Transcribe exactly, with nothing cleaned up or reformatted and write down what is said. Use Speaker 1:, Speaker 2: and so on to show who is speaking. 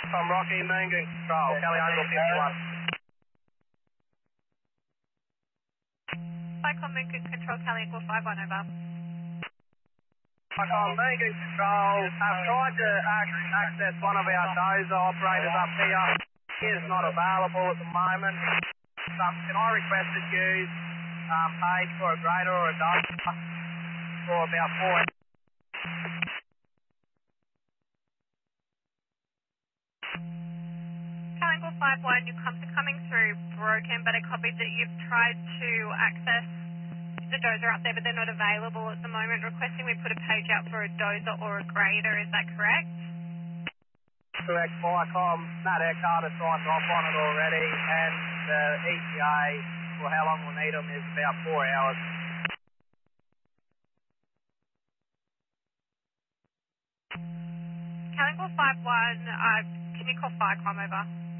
Speaker 1: From Rocky, Mangan Control, Kelly Angle fifty-one.
Speaker 2: Cyclone Moongoon Control, Kelly Equal five one, over.
Speaker 1: Cyclone Mangan Control, I've tried to ac- access one of our dozer operators up here. He is not available at the moment. Um, can I request that you um, pay for a grader or a dozer for about four hours?
Speaker 2: Triangle five one, your comms are coming through broken, but I copied that you've tried to access the dozer up there, but they're not available at the moment. Requesting we put a page out for a dozer or a grader, is that correct?
Speaker 1: Correct, Viacom. Matt Eckhart has signed off on it already, and the E T A for how long we'll need them is about four hours.
Speaker 2: Triangle five one, uh, can you call Firecom, over?